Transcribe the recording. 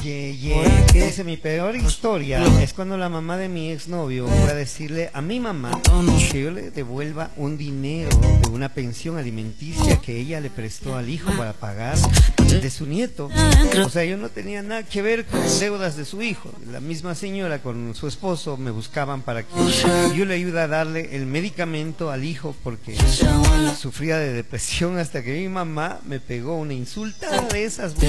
Dice, mi peor historia es cuando la mamá de mi exnovio fue a decirle a mi mamá que yo le devuelva un dinero de una pensión alimenticia que ella le prestó al hijo para pagar de su nieto. O sea, yo no tenía nada que ver con deudas de su hijo. La misma señora con su esposo me buscaban para que yo le ayude a darle el medicamento al hijo porque sufría de depresión, hasta que mi mamá me pegó una insultada de esas.